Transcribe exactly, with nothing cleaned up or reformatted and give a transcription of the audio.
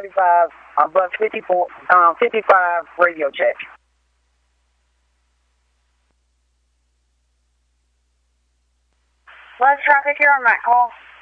thirty-five, uh, bus fifty-four, um, fifty-five, radio check. Bus traffic, you're on Matt call.